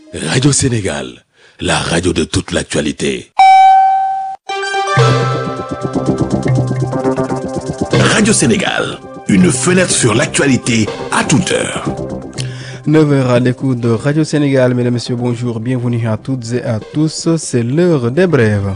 Radio Sénégal, la radio de toute l'actualité. Radio Sénégal, une fenêtre sur l'actualité à toute heure. 9h à l'écoute de Radio Sénégal. Mesdames et messieurs, bonjour, bienvenue à toutes et à tous. C'est l'heure des brèves.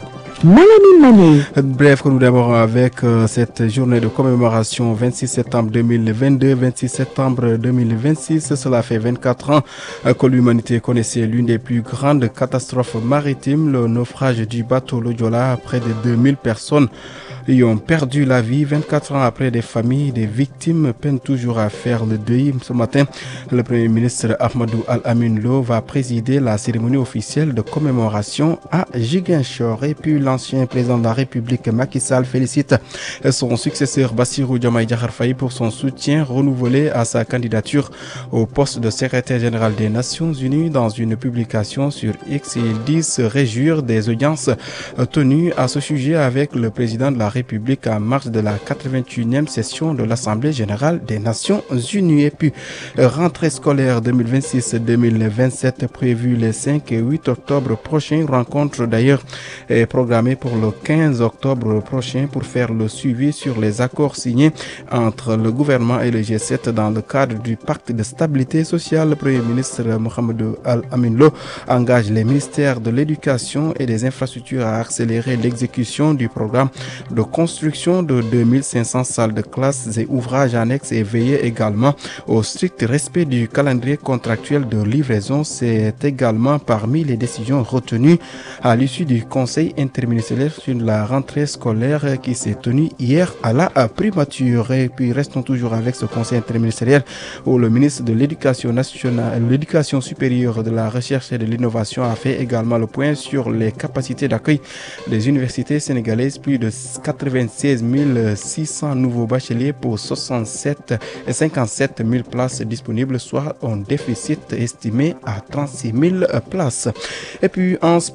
Bref, que nous démarrons avec cette journée de commémoration 26 septembre 2022, 26 septembre 2026. Cela fait 24 ans que l'humanité connaissait l'une des plus grandes catastrophes maritimes, le naufrage du bateau Le Joola. Près de 2000 personnes y ont perdu la vie. 24 ans après, des familles des victimes peinent toujours à faire le deuil. Ce matin, le Premier ministre Ahmadou Al-Amin Lo va présider la cérémonie officielle de commémoration à Ziguinchor. Et puis l'ancien président de la République Macky Sall félicite son successeur Bassirou Diomaye Diakhar Faye pour son soutien renouvelé à sa candidature au poste de secrétaire général des Nations Unies. Dans une publication sur X, il dit se réjouir des audiences tenues à ce sujet avec le président de la République en marge de la 81e session de l'Assemblée générale des Nations Unies. Et puis rentrée scolaire 2026-2027 prévue les 5 et 8 octobre prochains. Rencontre d'ailleurs est programmée pour le 15 octobre prochain pour faire le suivi sur les accords signés entre le gouvernement et le G7 dans le cadre du pacte de stabilité sociale. Le Premier ministre Mohamedou Al-Amin Lo engage les ministères de l'Éducation et des Infrastructures à accélérer l'exécution du programme de construction de 2500 salles de classe et ouvrages annexes et veiller également au strict respect du calendrier contractuel de livraison. C'est également parmi les décisions retenues à l'issue du Conseil interministériel sur la rentrée scolaire qui s'est tenue hier à la primature. Et puis restons toujours avec ce Conseil interministériel où le ministre de l'Éducation nationale, l'Éducation supérieure, de la recherche et de l'innovation a fait également le point sur les capacités d'accueil des universités sénégalaises. Plus de 96 600 nouveaux bacheliers pour 57 et 57 000 places disponibles, soit un déficit estimé à 36 000 places. Et puis en